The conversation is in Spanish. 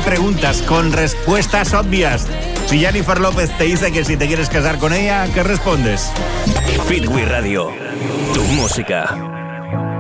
preguntas con respuestas obvias. Si Jennifer López te dice que si te quieres casar con ella, ¿qué respondes? Fitwi Radio, tu música.